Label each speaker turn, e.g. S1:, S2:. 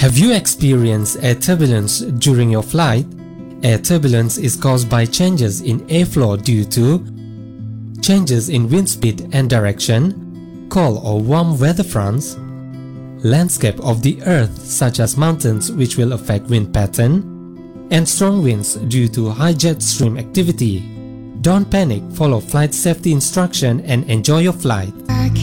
S1: Have you experienced air turbulence during your flight? Air turbulence is caused by changes in airflow due to changes in wind speed and direction, cold or warm weather fronts, landscape of the earth such as mountains which will affect wind pattern, and strong winds due to high jet stream activity. Don't panic, follow flight safety instruction and enjoy your flight.